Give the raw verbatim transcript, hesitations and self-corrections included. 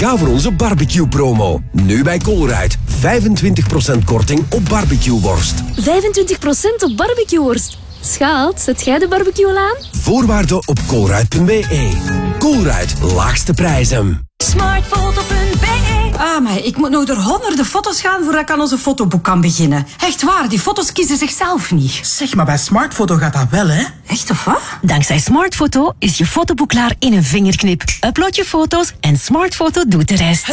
Ga voor onze barbecue-promo. Nu bij Colruyt. vijfentwintig procent korting op barbecueworst. vijfentwintig procent op barbecueworst. Schaalt, zet jij de barbecue al aan? Voorwaarden op colruyt punt b e. Colruyt, laagste prijzen. smartfoto punt b e. Ah, maar ik moet nog door honderden foto's gaan voordat ik aan onze fotoboek kan beginnen. Echt waar, die foto's kiezen zichzelf niet. Zeg, maar bij Smartfoto gaat dat wel, hè? Echt of wat? Dankzij Smartfoto is je fotoboek klaar in een vingerknip. Upload je foto's en Smartfoto doet de rest.